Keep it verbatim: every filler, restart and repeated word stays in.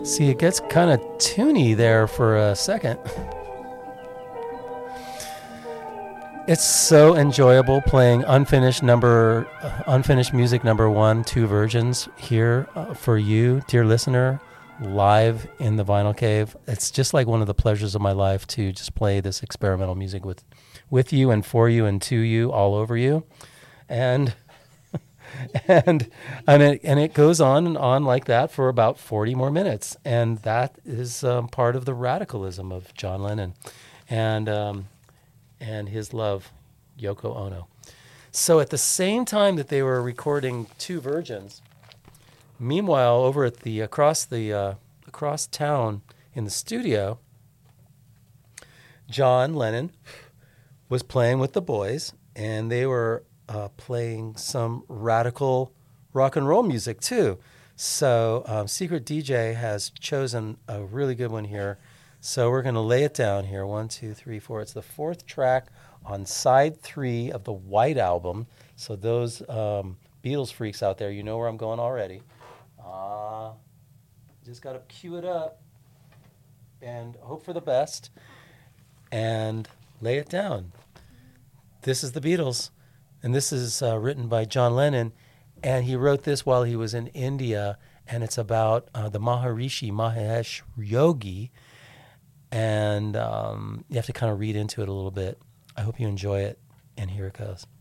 See, it gets kind of toony there for a second. It's so enjoyable playing unfinished number, uh, unfinished music number one, two versions here uh, for you, dear listener, live in the Vinyl Cave. It's just like one of the pleasures of my life to just play this experimental music with, with you and for you and to you, all over you, and and and it and it goes on and on like that for about forty more minutes, and that is um, part of the radicalism of John Lennon, and. Um, and his love, Yoko Ono. So at the same time that they were recording two versions, meanwhile, over at the across the uh, across town in the studio, John Lennon was playing with the boys, and they were uh, playing some radical rock and roll music too. So um, Secret D J has chosen a really good one here. So we're going to lay it down here. One, two, three, four. It's the fourth track on side three of the White Album. So those um, Beatles freaks out there, you know where I'm going already. Uh, just got to cue it up and hope for the best and lay it down. This is the Beatles, and this is uh, written by John Lennon, and he wrote this while he was in India, and it's about uh, the Maharishi Mahesh Yogi. And um, you have to kind of read into it a little bit. I hope you enjoy it, and here it goes.